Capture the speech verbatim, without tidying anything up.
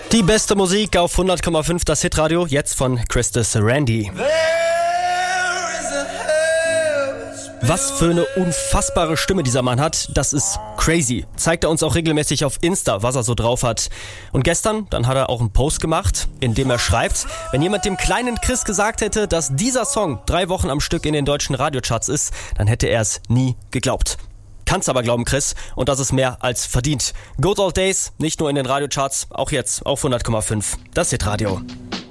Die beste Musik auf hundert Komma fünf, das Hitradio, jetzt von Christus Randy. Was für eine unfassbare Stimme dieser Mann hat, das ist crazy. Zeigt er uns auch regelmäßig auf Insta, was er so drauf hat. Und gestern, dann hat er auch einen Post gemacht, in dem er schreibt, wenn jemand dem kleinen Chris gesagt hätte, dass dieser Song drei Wochen am Stück in den deutschen Radiocharts ist, dann hätte er es nie geglaubt. Kannst aber glauben, Chris, und das ist mehr als verdient. Good Old Days, nicht nur in den Radiocharts, auch jetzt auf hundert Komma fünf, das Hitradio.